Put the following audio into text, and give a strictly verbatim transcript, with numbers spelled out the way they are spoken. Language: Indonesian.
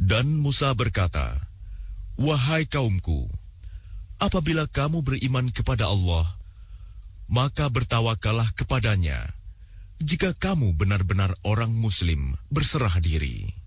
Dan Musa berkata, "Wahai kaumku, apabila kamu beriman kepada Allah, maka bertawakallah kepadanya, jika kamu benar-benar orang Muslim berserah diri."